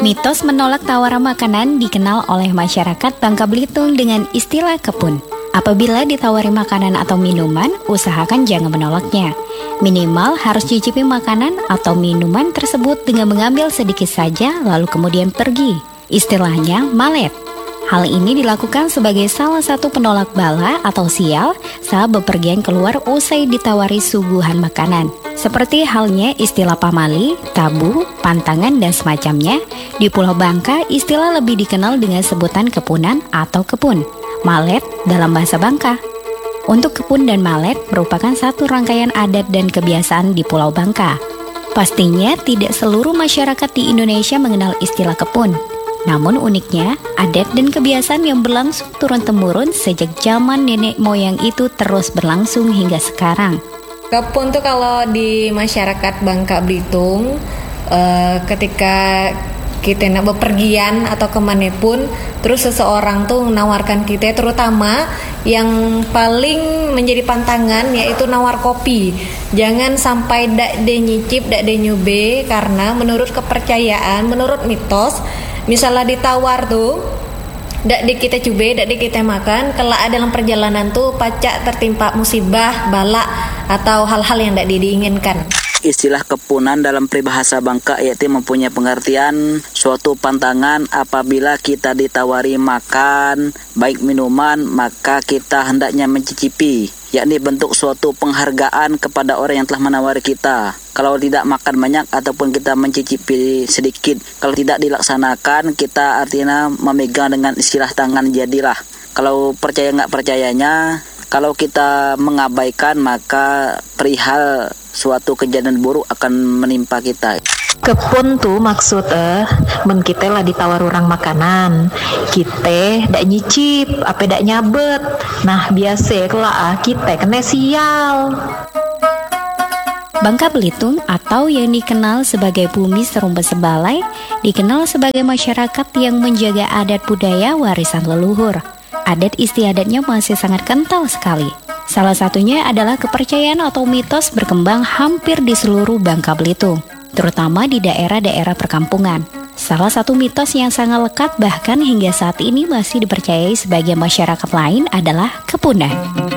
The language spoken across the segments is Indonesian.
Mitos menolak tawaran makanan dikenal oleh masyarakat Bangka Belitung dengan istilah kepun. Apabila ditawari makanan atau minuman, usahakan jangan menolaknya. Minimal harus cicipi makanan atau minuman tersebut dengan mengambil sedikit saja lalu kemudian pergi. Istilahnya malet. Hal ini dilakukan sebagai salah satu penolak bala atau sial saat bepergian keluar usai ditawari suguhan makanan. Seperti halnya istilah pamali, tabu, pantangan, dan semacamnya, di Pulau Bangka istilah lebih dikenal dengan sebutan kepunan atau kepun, malet dalam bahasa Bangka. Untuk kepun dan malet merupakan satu rangkaian adat dan kebiasaan di Pulau Bangka. Pastinya tidak seluruh masyarakat di Indonesia mengenal istilah kepun. Namun uniknya, adat dan kebiasaan yang berlangsung turun-temurun sejak zaman nenek moyang itu terus berlangsung hingga sekarang. Kepun tuh kalau di masyarakat Bangka Belitung, ketika kita nak bepergian atau kemanapun, terus seseorang tuh menawarkan kita, terutama yang paling menjadi pantangan yaitu nawar kopi. Jangan sampai dak de nyicip, dak de nyobe, karena menurut kepercayaan, menurut mitos, misalnya ditawar tuh, dak di kita cube, dak di kita makan, kelak dalam perjalanan tuh pacak tertimpa musibah, bala, atau hal-hal yang dak diinginkan. Istilah kepunan dalam peribahasa Bangka yaitu mempunyai pengertian suatu pantangan apabila kita ditawari makan, baik minuman, maka kita hendaknya mencicipi, yakni bentuk suatu penghargaan kepada orang yang telah menawari kita. Kalau tidak makan banyak ataupun kita mencicipi sedikit, kalau tidak dilaksanakan, kita artinya memegang dengan istilah tangan jadilah. Kalau percaya nggak percayanya, kalau kita mengabaikan maka perihal suatu kejadian buruk akan menimpa kita. Kepun tuh maksud men kita lah ditawar orang makanan, kita dak nyicip, apa dak nyabet. Nah biasa kelak kita kena sial. Bangka Belitung atau yang dikenal sebagai Bumi Serumba Sebalai dikenal sebagai masyarakat yang menjaga adat budaya warisan leluhur. Adat istiadatnya masih sangat kental sekali. Salah satunya adalah kepercayaan atau mitos berkembang hampir di seluruh Bangka Belitung, terutama di daerah-daerah perkampungan. Salah satu mitos yang sangat lekat bahkan hingga saat ini masih dipercayai sebagian masyarakat lain adalah kepunan.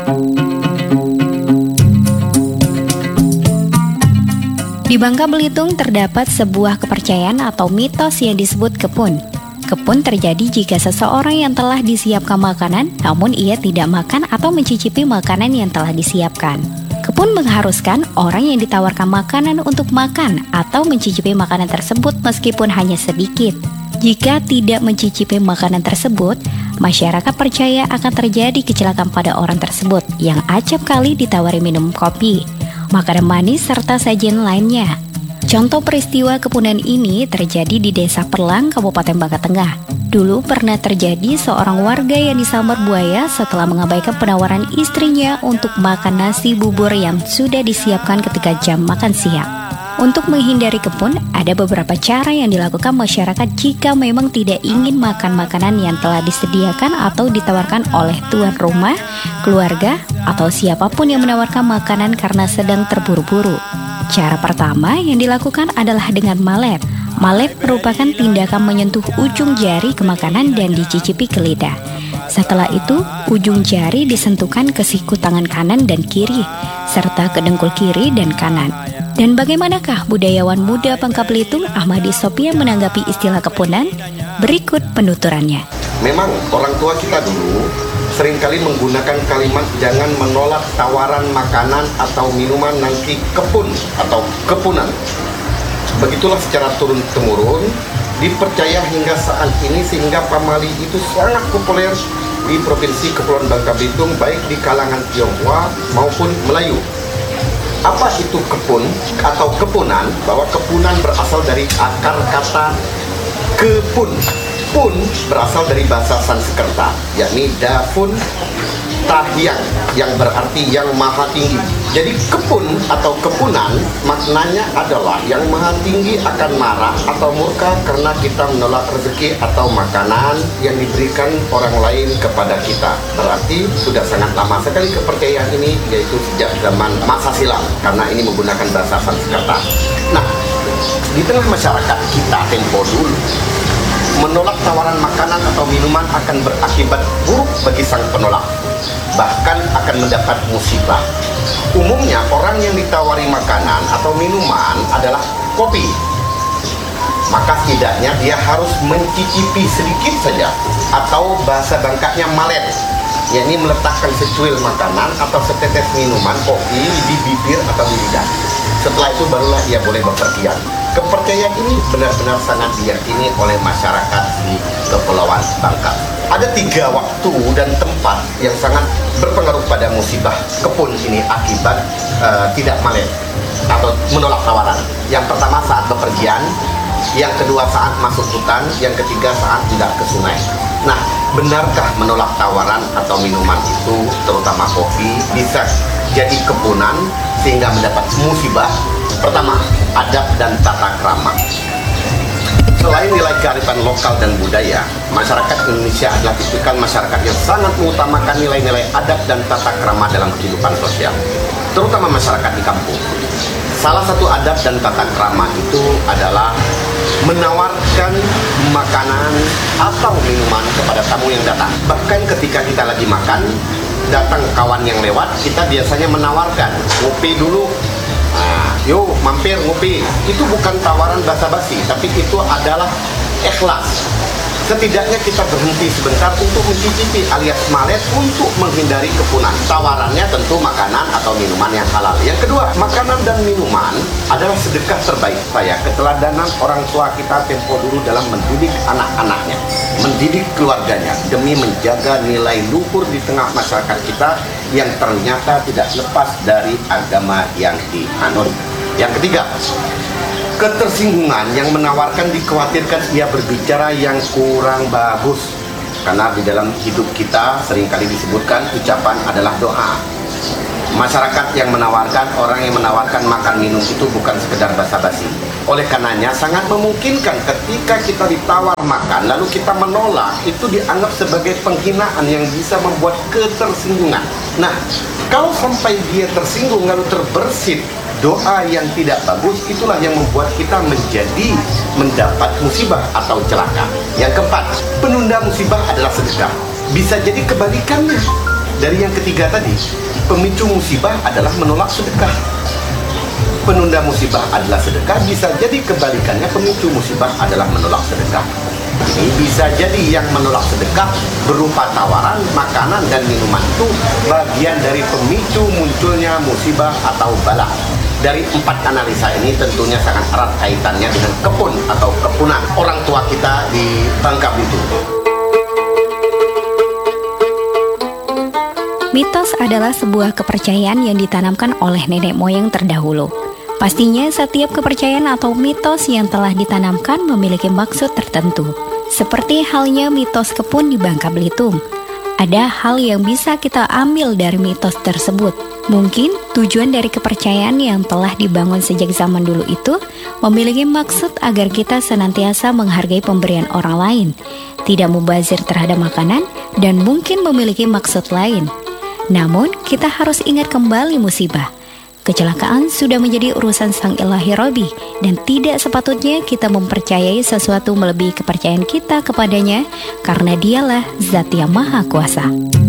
Di Bangka Belitung terdapat sebuah kepercayaan atau mitos yang disebut kepun. Kepun terjadi jika seseorang yang telah disiapkan makanan, namun ia tidak makan atau mencicipi makanan yang telah disiapkan. Kepun mengharuskan orang yang ditawarkan makanan untuk makan atau mencicipi makanan tersebut meskipun hanya sedikit. Jika tidak mencicipi makanan tersebut, masyarakat percaya akan terjadi kecelakaan pada orang tersebut yang acap kali ditawari minum kopi, makanan manis, serta sajian lainnya. Contoh peristiwa kepunan ini terjadi di Desa Perlang, Kabupaten Bangka Tengah. Dulu pernah terjadi seorang warga yang disambar buaya setelah mengabaikan penawaran istrinya untuk makan nasi bubur yang sudah disiapkan ketika jam makan siang. Untuk menghindari kepun, ada beberapa cara yang dilakukan masyarakat jika memang tidak ingin makan makanan yang telah disediakan atau ditawarkan oleh tuan rumah, keluarga, atau siapapun yang menawarkan makanan karena sedang terburu-buru. Cara pertama yang dilakukan adalah dengan malet. Malet merupakan tindakan menyentuh ujung jari ke makanan dan dicicipi ke lidah. Setelah itu, ujung jari disentuhkan ke siku tangan kanan dan kiri, serta ke dengkul kiri dan kanan. Dan bagaimanakah budayawan muda Bangka Belitung Ahmadi Sopian menanggapi istilah kepunan? Berikut penuturannya. Memang orang tua kita dulu seringkali menggunakan kalimat jangan menolak tawaran makanan atau minuman nanti kepun atau kepunan. Begitulah secara turun-temurun dipercaya hingga saat ini sehingga pamali itu sangat populer di Provinsi Kepulauan Bangka Belitung baik di kalangan Tionghoa maupun Melayu. Apa itu kepun atau kepunan? Bahwa kepunan berasal dari akar kata kepun. Pun berasal dari bahasa Sanskerta, yakni dafun tahyang, yang berarti yang maha tinggi. Jadi kepun atau kepunan maknanya adalah yang maha tinggi akan marah atau murka karena kita menolak rezeki atau makanan yang diberikan orang lain kepada kita. Berarti sudah sangat lama sekali kepercayaan ini, yaitu sejak zaman masa silam, karena ini menggunakan bahasa Sanskerta. Nah, di tengah masyarakat kita tempo dulu, menolak tawaran makanan atau minuman akan berakibat buruk bagi sang penolak, bahkan akan mendapat musibah. Umumnya orang yang ditawari makanan atau minuman adalah kopi, maka setidaknya dia harus mencicipi sedikit saja, atau bahasa Bangkanya malet, yakni meletakkan secuil makanan atau setetes minuman kopi di bibir atau di lidah. Setelah itu barulah ia boleh bepergian. Kepercayaan ini benar-benar sangat diyakini oleh masyarakat di Kepulauan Bangka. Ada 3 waktu dan tempat yang sangat berpengaruh pada musibah kebun ini akibat tidak malet atau menolak tawaran. Yang pertama saat bepergian, yang kedua saat masuk hutan, yang ketiga saat tidak ke sungai. Nah, benarkah menolak tawaran atau minuman itu, terutama kopi, bisa jadi kepunan sehingga mendapat musibah? Pertama, adab dan tata krama. Selain nilai kearifan lokal dan budaya, masyarakat Indonesia adalah tipikal masyarakat yang sangat mengutamakan nilai-nilai adab dan tata krama dalam kehidupan sosial, terutama masyarakat di kampung. Salah satu adab dan tata krama itu adalah menawarkan makanan atau minuman kepada tamu yang datang. Bahkan ketika kita lagi makan, datang kawan yang lewat, kita biasanya menawarkan, ngopi dulu. Nah, yuk mampir ngopi. Itu bukan tawaran basa-basi, tapi itu adalah ikhlas. Setidaknya kita berhenti sebentar untuk mencicipi alias malet untuk menghindari kepunan. Tawarannya tentu makanan atau minuman yang halal. Yang kedua, makanan dan minuman adalah sedekah terbaik saya. Keteladanan orang tua kita tempo dulu dalam mendidik anak-anaknya, mendidik keluarganya demi menjaga nilai luhur di tengah masyarakat kita yang ternyata tidak lepas dari agama yang dianut. Yang ketiga, ketersinggungan yang menawarkan dikhawatirkan ia berbicara yang kurang bagus. Karena di dalam hidup kita seringkali disebutkan ucapan adalah doa. Masyarakat yang menawarkan, orang yang menawarkan makan minum itu bukan sekedar basa-basi. Oleh karenanya sangat memungkinkan ketika kita ditawar makan lalu kita menolak, itu dianggap sebagai penghinaan yang bisa membuat ketersinggungan. Nah, kalau sampai dia tersinggung lalu terbersit doa yang tidak bagus, itulah yang membuat kita mendapat musibah atau celaka. Yang keempat, penunda musibah adalah sedekah. Bisa jadi kebalikannya dari yang ketiga tadi. Pemicu musibah adalah menolak sedekah. Penunda musibah adalah sedekah, bisa jadi kebalikannya pemicu musibah adalah menolak sedekah. Ini bisa jadi yang menolak sedekah berupa tawaran makanan dan minuman itu bagian dari pemicu munculnya musibah atau bala. Dari 4 analisa ini tentunya sangat erat kaitannya dengan kebun atau kepunan orang tua kita di Bangka Belitung. Mitos adalah sebuah kepercayaan yang ditanamkan oleh nenek moyang terdahulu. Pastinya setiap kepercayaan atau mitos yang telah ditanamkan memiliki maksud tertentu. Seperti halnya mitos kebun di Bangka Belitung. Ada hal yang bisa kita ambil dari mitos tersebut. Mungkin tujuan dari kepercayaan yang telah dibangun sejak zaman dulu itu memiliki maksud agar kita senantiasa menghargai pemberian orang lain, tidak mubazir terhadap makanan, dan mungkin memiliki maksud lain. Namun, kita harus ingat kembali musibah. Kecelakaan sudah menjadi urusan Sang Ilahi Robbi, dan tidak sepatutnya kita mempercayai sesuatu melebihi kepercayaan kita kepadanya, karena dialah Zat yang Maha Kuasa.